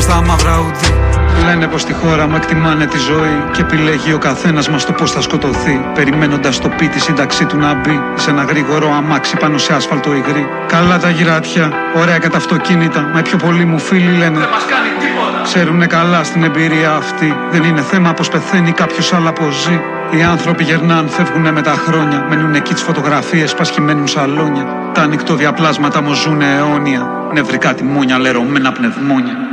στα μαύρα ουδή. Λένε πως στη χώρα μου εκτιμάνε τη ζωή και επιλέγει ο καθένας μας το πως θα σκοτωθεί. Περιμένοντας το πει τη σύνταξή του να μπει σε ένα γρήγορο αμάξι πάνω σε άσφαλτο υγρή. Καλά τα γυρατιά, ωραία και τα αυτοκίνητα. Μα οι πιο πολλοί μου φίλοι λένε δεν μας κάνει τίποτα. Ξέρουνε καλά στην εμπειρία αυτή. Δεν είναι θέμα πως πεθαίνει κάποιος, αλλά πως ζει. Οι άνθρωποι γερνάν, φεύγουνε με τα χρόνια. Μένουν εκεί τις φωτογραφίες, πασχημένουν σαλόνια. Τα ανοιχτόδιαπλάσματα μου ζουνε αιώνια. Νευρικά τιμόνια, λερωμένα πνευμόνια.